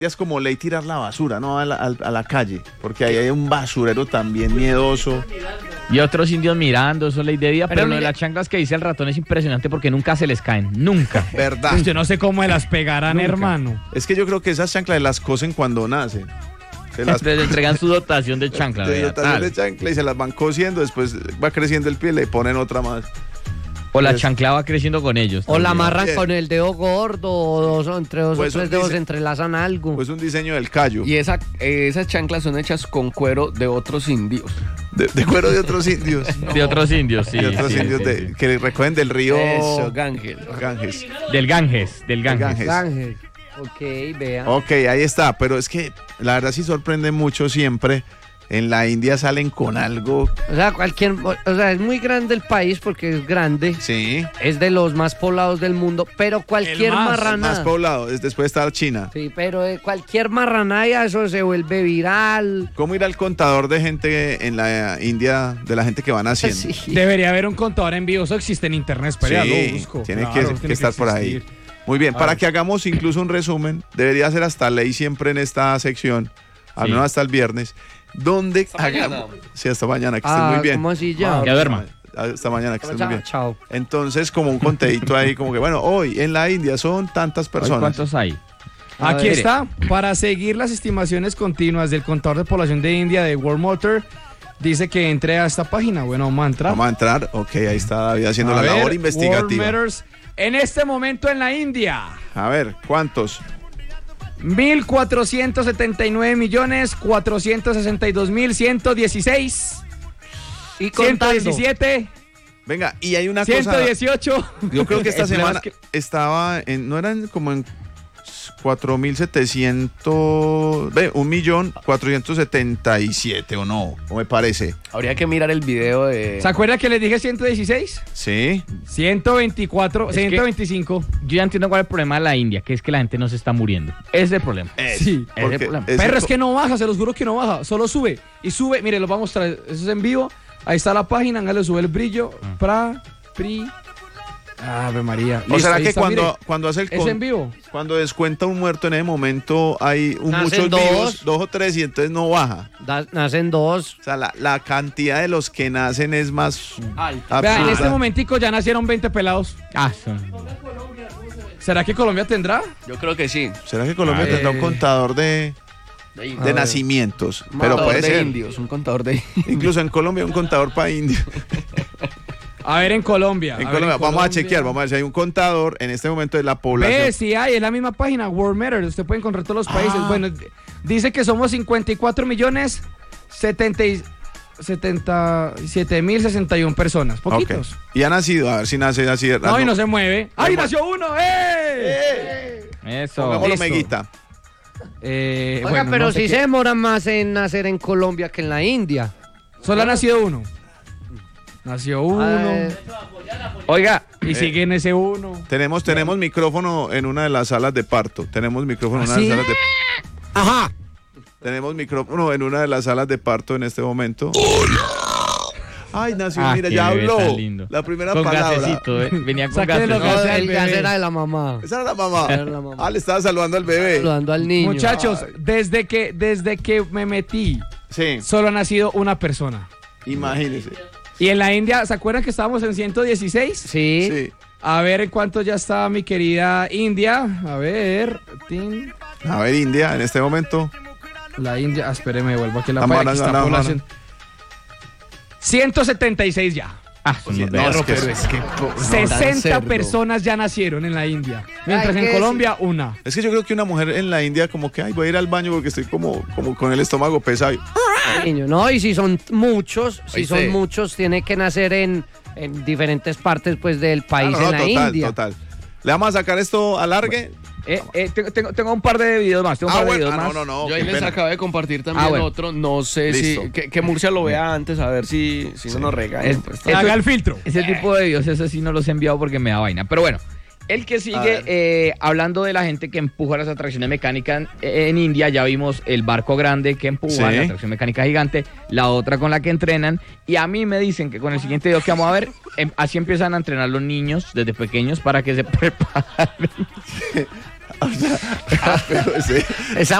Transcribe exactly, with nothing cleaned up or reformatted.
Es como ley tirar la basura, ¿no? A la, a, a la calle, porque ahí hay un basurero también miedoso. Y otros indios mirando, eso es ley de vida, pero, Pero lo de mire- las chanclas que dice el ratón es impresionante porque nunca se les caen, nunca. ¿Verdad? Yo no sé cómo me las pegarán, Nunca. hermano. Es que yo creo que esas chanclas las cosen cuando nacen. Se las Les entregan su dotación de chancla, de vea, dotación tal. de chancla y se las van cosiendo, después va creciendo el pie y le ponen otra más. O la Pues- chancla va creciendo con ellos. O la también. amarran Bien. con el dedo gordo, o dos, o entre dos Pues o tres un dedos dise- entrelazan algo. Pues un diseño del callo, Y esa, eh, esas chanclas son hechas con cuero de otros indios. de, de cuero de otros indios. De otros indios, sí. de otros sí, indios sí, de- sí. que recogen del río Eso, Gangel. Ganges. Del Ganges, del Ganges. Ganges. Ángel. Ok, vea. Ok, ahí está, pero es que la verdad sí sorprende mucho siempre. En la India salen con algo, O sea, cualquier, o sea, es muy grande el país porque es grande. sí, Es de los más poblados del mundo, pero cualquier El más, más marranada. poblado, es después de estar China. Sí, pero eh, cualquier marranada eso se vuelve viral. ¿Cómo irá el contador de gente en la India, de la gente que van haciendo? Sí. Debería haber un contador en vivo. Eso existe en internet. Espera, Sí, lo busco. tiene Claro, que, tiene que estar por ahí. existir. Muy bien, A para ver. que hagamos incluso un resumen, debería ser hasta ley siempre en esta sección, al Sí. menos hasta el viernes, donde Hasta mañana. hagamos... Sí, hasta mañana, que estén Ah, muy bien. ¿cómo así ya? Ya duerma. Hasta mañana, que estén muy bien. Chao. Entonces, como un conteíto ahí, como que, bueno, hoy en la India son tantas Hoy, personas. ¿cuántos hay? A Aquí ver. está. Para seguir las estimaciones continuas del contador de población de India de World Motor, dice que entre a esta página. Bueno, vamos a entrar. Vamos a entrar, ok, ahí está David haciendo A la ver, labor World investigativa. Matters. En este momento en la India, A ver, ¿cuántos? mil cuatrocientos setenta y nueve millones cuatrocientos sesenta y dos mil ciento dieciséis, Y ciento contando. diecisiete, Venga, y hay una ciento cosa... dieciocho. Yo creo que esta El problema semana es que- estaba en, no eran como en cuatro mil setecientos, ve, un millón cuatrocientos setenta y siete o no, o me parece. Habría que mirar el video de... ¿Se acuerda que les dije ciento dieciséis? Sí, ciento veinticuatro, Es que- ciento veinticinco. Yo ya entiendo cuál es el problema de la India, que es que la gente no se está muriendo. Ese es el problema. Sí. Ese es el porque problema. ese Pero es co- que no baja, se los juro que no baja, solo sube y sube. Mire, lo vamos a mostrar, eso es en vivo. Ahí está la página, acá le sube el brillo. Pra, pri. Ave María. ¿O Listo, será ahí que está, cuando, mire, cuando hace el es con- en vivo? cuando descuenta un muerto en ese momento hay un, Nacen muchos dos. vivos, dos o tres, y entonces no baja? Da- nacen dos. O sea, la, la cantidad de los que nacen es más Ay, Vea, en absurda. este momentico ya nacieron veinte pelados. Ah, son- ¿Será que Colombia tendrá? yo creo que sí. ¿Será que Colombia Ay. tendrá un contador de, De, de indios. nacimientos? Un Pero contador puede de ser. indios, un contador de... Incluso en Colombia un contador para indios. A ver, en Colombia. En a ver, Colombia, vamos a Colombia. chequear, vamos a ver si hay un contador en este momento de la población. Ve, sí hay, es la misma página, World Matters. Usted puede encontrar todos los países. Ah. Bueno, d- dice que somos cincuenta y cuatro millones setenta y siete mil sesenta y uno personas. Poquitos. Ok. Y ha nacido, a ver si nace así. No, y no se mueve. ¡Ay, Vamos. nació uno! ¡Eh! Eso. Pongámoslo, Listo. Meguita. Eh, Oiga, bueno, pero no sé si qué- se demora más en nacer en Colombia que en la India. Solo ha nacido uno. Nació uno. Ah, Oiga, y sigue en ese uno. Tenemos, tenemos micrófono en una de las salas de parto. Tenemos micrófono en una ¿Ah, de las sí? salas de Ajá. Tenemos micrófono en una de las salas de parto en este momento. ¡Hola! Ay, nació, Ah, mira, qué ya bebé habló. tan lindo. La primera con palabra. gasecito, ¿eh? Venía con Sáquenle los gasecito. No, gases al el bebé. gas era de la mamá. Esa era la mamá. Era la mamá. Ah, le estaba saludando al bebé. Saludando al niño. Muchachos, desde que, desde que me metí, Sí, solo ha nacido una persona. imagínese. Y en la India, ¿se acuerdan que estábamos en ciento dieciséis? Sí. Sí. A ver en cuánto ya está mi querida India. A ver, tin, A ver, India, en este momento. la India. Ah, espéreme, vuelvo aquí a la La página. mara, Aquí está la población. ciento setenta y seis ya. Ah, son Sí, unos no, es berros. que Pero es que... no, tan sesenta cerdo. personas ya nacieron en la India. Mientras Ay, en ¿qué Colombia, una. Es que yo creo que una mujer en la India como que, ay, voy a ir al baño porque estoy como, como con el estómago pesado. Niño, no, y si son muchos, si Oíste. son muchos, tiene que nacer en, en diferentes partes pues del país Ah, no, en no, la total, India. total. ¿Le vamos a sacar esto a largue? Eh, eh, tengo, tengo, tengo un par de videos más. Tengo un Ah, par de bueno, videos ah, más. no, no, no. Yo ahí qué les pena. acabo de compartir también Ah, bueno. otro. No sé Listo. si... Que, que Murcia lo vea antes, a ver si, si no nos regaña. Es- pues, Esto- Haga el filtro. Ese tipo de videos, eso sí no los he enviado porque me da vaina. Pero bueno, el que A sigue, ver. eh, hablando de la gente que empuja las atracciones mecánicas eh, en India, ya vimos el barco grande que empuja, Sí. la atracción mecánica gigante, la otra con la que entrenan. Y a mí me dicen que con el siguiente video que vamos a ver, em- así empiezan a entrenar los niños desde pequeños para que se preparen. O sea, ah, pero ese- Esa